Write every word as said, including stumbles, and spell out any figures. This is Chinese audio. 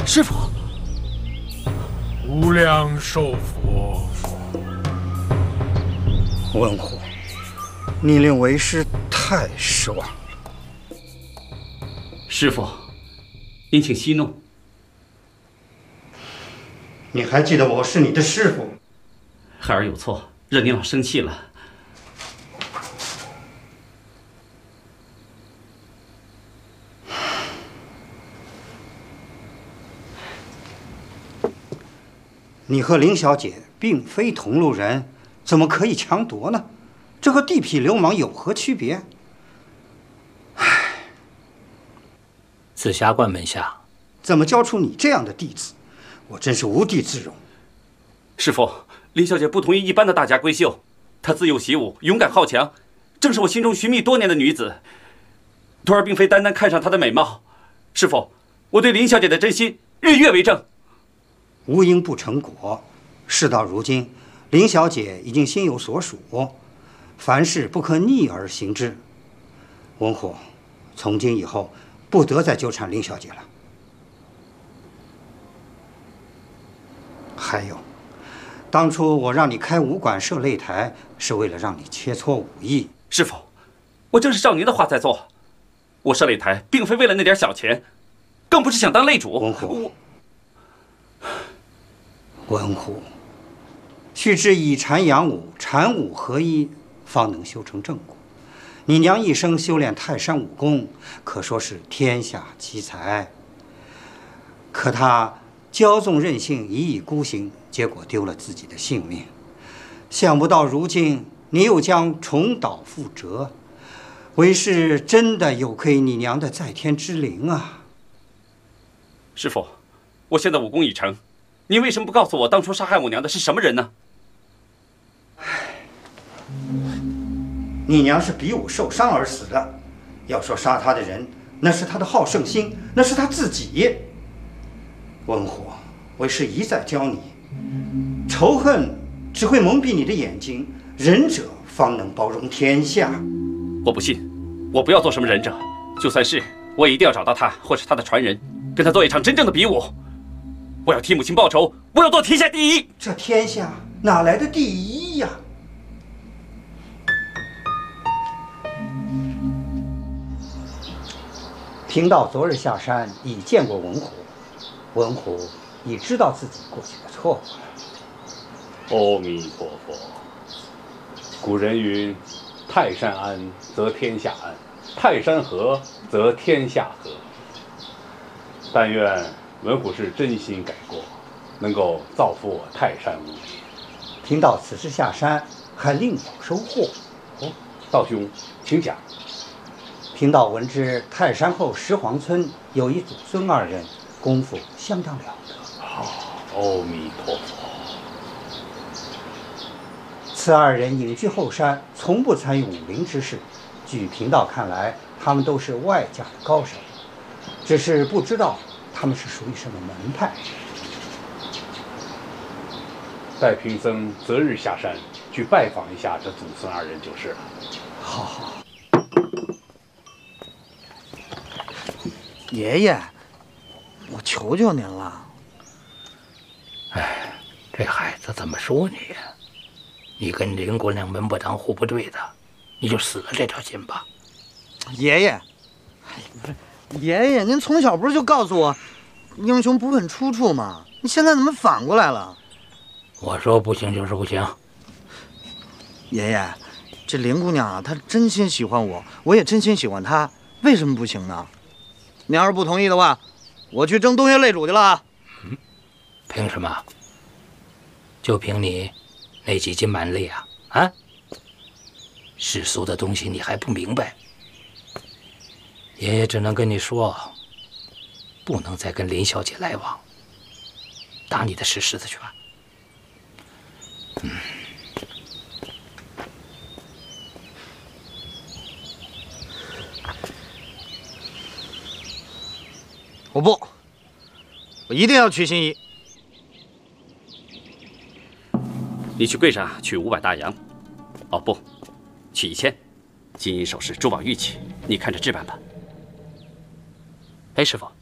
师傅， 无量寿佛。 文虎，你令为师太失望了。 师傅，您请息怒。 你还记得我是你的师傅？ 孩儿有错，惹您老生气了。 你和林小姐并非同路人，怎么可以强夺呢？这和地痞流氓有何区别？唉， 紫霞观门下怎么教出你这样的弟子？我真是无地自容。 师傅，林小姐不同意一般的大家闺秀，她自幼习武，勇敢好强，正是我心中寻觅多年的女子。徒儿并非单单看上她的美貌，师傅，我对林小姐的真心日月为证。 无因不成果，事到如今，林小姐已经心有所属，凡事不可逆而行之。文虎，从今以后不得再纠缠林小姐了。还有，当初我让你开武馆设擂台，是为了让你切磋武艺。 师傅，我正是照您的话在做。我设擂台，并非为了那点小钱，更不是想当擂主。 文虎， 我文虎，须知以禅养武，禅武合一，方能修成正果。你娘一生修炼泰山武功，可说是天下奇才。可她骄纵任性，一意孤行，结果丢了自己的性命。想不到如今你又将重蹈覆辙，为师真的有亏你娘的在天之灵啊！ 师傅，我现在武功已成，您为什么不告诉我当初杀害我娘的是什么人呢？ 你娘是比武受伤而死的，要说杀她的人，那是她的好胜心，那是她自己。文虎，为师一再教你，仇恨只会蒙蔽你的眼睛，仁者方能包容天下。 我不信，我不要做什么忍者，就算是，我也一定要找到他，或是他的传人，跟他做一场真正的比武。我要替母亲报仇，我要做天下第一。 这天下哪来的第一呀？贫道昨日下山已见过文虎，文虎已知道自己过去的错误了。 阿弥陀佛。古人云：“泰山安，则天下安；泰山和，则天下和。”但愿文虎是真心改过，能够造福我泰山无敌。 贫道此次下山还另有收获。 哦，道兄，请讲。 贫道闻知泰山后石黄村有一祖孙二人，功夫相当了得。 好，阿弥陀佛。 此二人隐居后山，从不参与武林之事。据贫道看来，他们都是外家的高手，只是不知道他们是属于什么门派。 待贫僧择日下山去拜访一下这祖孙二人就是了。 好好。 爷爷，我求求您了。 哎，这孩子怎么说你呀？你跟林姑娘门不当户不对的，你就死了这条心吧。 爷爷，哎，不是，爷爷，您从小不是就告诉我，英雄不问出处吗？你现在怎么反过来了？ 我说不行就是不行。 爷爷，这林姑娘啊，她真心喜欢我，我也真心喜欢她，为什么不行呢？您要是不同意的话，我去争东岳擂主去了啊！ 嗯，凭什么？就凭你那几斤蛮力啊？啊？世俗的东西你还不明白？爷爷只能跟你说，不能再跟林小姐来往，打你的石狮子去吧。嗯。 我不，我一定要娶心怡。 你去柜上取五百大洋，哦不，取一千，金银首饰、珠宝玉器，你看着置办吧。 哎，师傅，